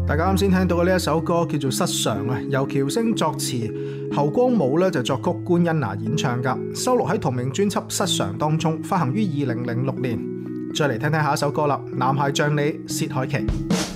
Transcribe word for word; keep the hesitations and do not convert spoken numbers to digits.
大家啱先聽到嘅呢一首歌叫做《失常》啊，由喬聲作詞，侯光武咧就作曲，官恩娜演唱噶，收錄喺同名專輯《失常》當中，發行於二零零六年。再嚟聽聽下一首歌啦，《男孩像你》，薛凱琪。